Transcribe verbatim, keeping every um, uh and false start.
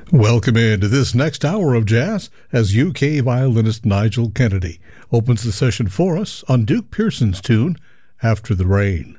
Welcome into this next hour of jazz as U K violinist Nigel Kennedy opens the session for us on Duke Pearson's tune, After the Rain.